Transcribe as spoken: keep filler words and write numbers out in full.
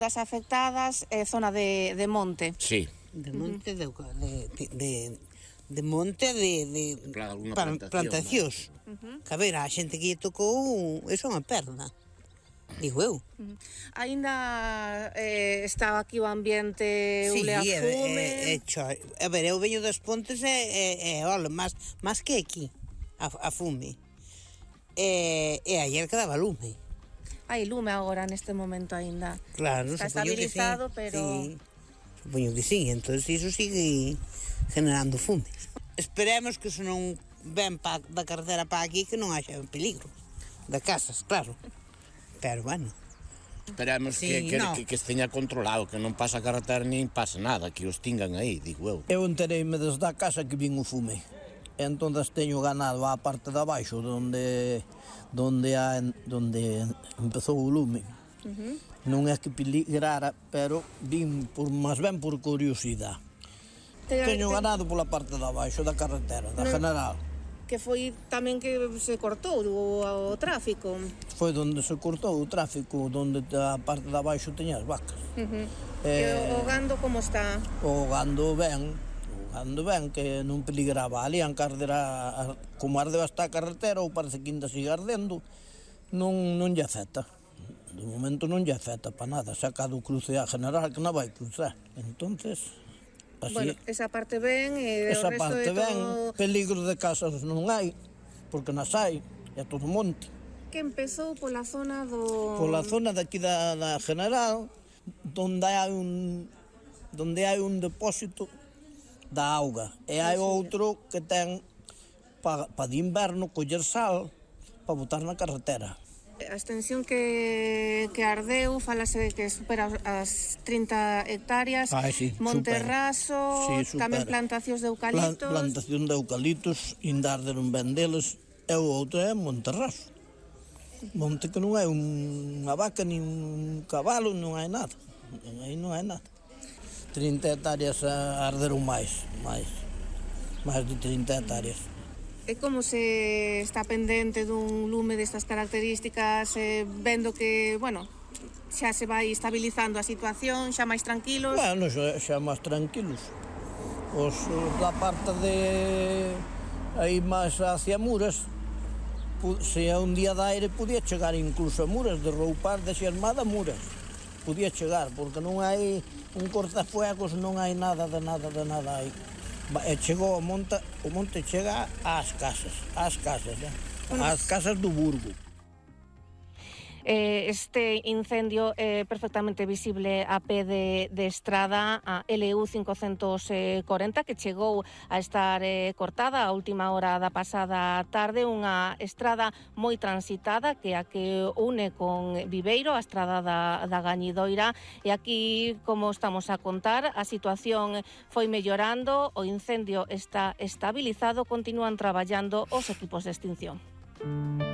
As afectadas é zona de, de monte. Sí. De monte, de, de, de, de monte de, de claro, para, plantacións. Uh -huh. Que a ver, a xente que lle tocou, eso é unha perda. Digo eu. Uh -huh. Ainda eh, está aquí o ambiente, sí, ule a fume. É, é, é, a ver, eu veño das Pontes e, é, é, olha, máis, máis que aquí, a, a fume. E, e ayer quedaba lume. Hai lume agora neste momento aínda. Claro, está estabilizado, sí, pero... Sí, supoño que sí, entón iso sigue generando fume. Esperemos que se non ven pa, da carretera para aquí que non haxa peligro. De casas, claro. Pero, bueno... Esperemos sí, que, que, no. que, que esteña controlado, que non pasa a carretera nin pasa nada, que os tingan aí, digo eu. Eu entereime desde a casa que vin o fume. Entón teño ganado a parte de abaixo donde... donde a, donde empezou o lume. Uh -huh. Non é que peligrara, pero vin por, máis ben por curiosidade. Te, Teño te... ganado pola parte de abaixo da carretera, da no, general. Que foi tamén que se cortou o, o tráfico. Foi onde se cortou o tráfico, onde a parte de abaixo teña as vacas. Uh -huh. eh, e o gando como está? O gando ben, ando ben, que non peligraba ali, en cardera, como ardeu hasta a carretera, ou parece que ainda sigue ardendo, non, non lle afecta. De momento non lle afecta para nada, saca do cruce a general que non vai cruzar. Entonces, así... Bueno, esa parte ben, e esa o resto parte de ben, todo... peligro de casas non hai, porque nas hai, é todo monte. Que empezou pola zona do... Pola zona daqui da, da general, donde hai un, donde hai un depósito da auga, e hai outro que ten para pa de inverno coller sal para botar na carretera. A extensión que, que ardeu, falase que supera as trinta hectáreas, ah, sí, Monterraso, sí, tamén plantacións de eucaliptos. Plan, plantación de eucaliptos, ainda arderon ben deles, e o outro é Monterraso. Monte que non hai unha vaca, nin un cabalo, non hai nada, aí non hai nada. trinta hectáreas arderon máis, máis, máis de trinta hectáreas. E como se está pendente dun lume destas características, eh, vendo que, bueno, xa se vai estabilizando a situación, xa máis tranquilos? Bueno, xa, xa máis tranquilos. Os da parte de aí máis hacia Muras, se é un día de aire, podía chegar incluso a Muras, de roupar de Xermada a Muras. Podía chegar, porque non hai un cortafuegos, non hai nada de nada de nada aí. E chegou o monte, o monte chega ás casas, ás casas, eh? Ás casas do Burgo. Eh, este incendio é eh, perfectamente visible a pé de, de estrada, a L U cincocentos corenta, que chegou a estar eh, cortada a última hora da pasada tarde, unha estrada moi transitada que a que une con Viveiro, a estrada da, da Gañidoira, e aquí, como estamos a contar, a situación foi mellorando, o incendio está estabilizado, continúan traballando os equipos de extinción.